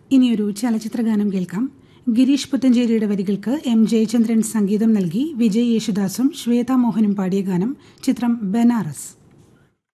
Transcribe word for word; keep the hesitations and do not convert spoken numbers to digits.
ഇനിയൊരു ചലച്ചിത്രഗാനം കേൾക്കാം. ഗിരീഷ് പുത്തഞ്ചേരിയുടെ വരികൾക്ക് എം ജയചന്ദ്രൻ സംഗീതം നൽകി വിജയ് യേശുദാസും ശ്വേതാ മോഹനും പാടിയ ഗാനം. ചിത്രം ബനാറസ്.